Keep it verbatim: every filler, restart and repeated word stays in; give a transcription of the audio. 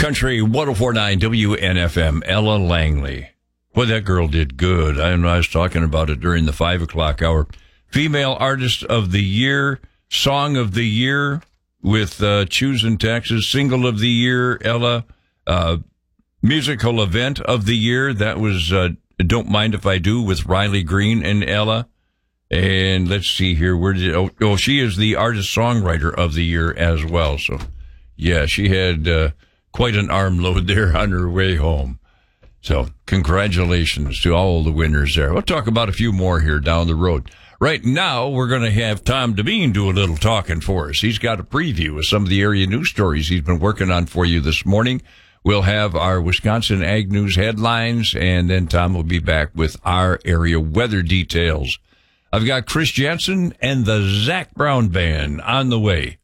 Country one oh four point nine W N F M, Ella Langley. Boy, that girl did good. I know I was talking about it during the five o'clock hour. Female Artist of the Year, Song of the Year with uh, Choosing Texas, Single of the Year, Ella. Uh, musical Event of the Year, that was uh, Don't Mind If I Do with Riley Green and Ella. And let's see here. Where did oh, oh she is the Artist-Songwriter of the Year as well. So, yeah, she had uh, quite an armload there on her way home. So, congratulations to all the winners there. We'll talk about a few more here down the road. Right now, we're going to have Tom Devine do a little talking for us. He's got a preview of some of the area news stories he's been working on for you this morning. We'll have our Wisconsin Ag News headlines, and then Tom will be back with our area weather details. I've got Chris Jansen and the Zac Brown Band on the way